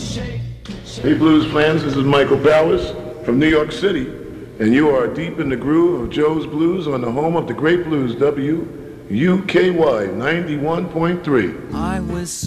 Hey Blues fans, this is Michael Powers from New York City, and you are deep in the groove of Joe's Blues on the home of the great blues, WUKY 91.3. I was